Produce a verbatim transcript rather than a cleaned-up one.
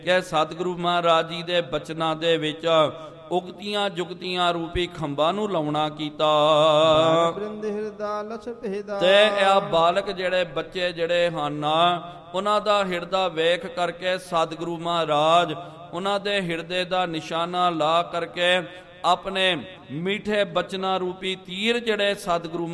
ਕਿ ਸਤਿਗੁਰੂ ਮਹਾਰਾਜ ਜੀ ਦੇ ਬਚਨਾਂ ਦੇ ਵਿੱਚ ਉਗਤੀਆਂ ਜੁਗਤੀਆਂ ਰੂਪੀ ਖੰਭਾਂ ਨੂੰ ਲਾਉਣਾ ਕੀਤਾ। ਤੇ ਇਹ ਬਾਲਕ ਜਿਹੜੇ ਬੱਚੇ ਜਿਹੜੇ ਹਨ ਉਹਨਾਂ ਦਾ ਹਿਰਦਾ ਵੇਖ ਕਰਕੇ ਸਤਿਗੁਰੂ ਮਹਾਰਾਜ ਉਹਨਾਂ ਦੇ ਹਿਰਦੇ ਦਾ ਨਿਸ਼ਾਨਾ ਲਾ ਕਰਕੇ ਆਪਣੇ ਮੀਠੇ ਬਚਨਾਂ ਰੂਪੀ ਤੀਰ ਜਿਹੜੇ ਸਤਿਗੁਰੂ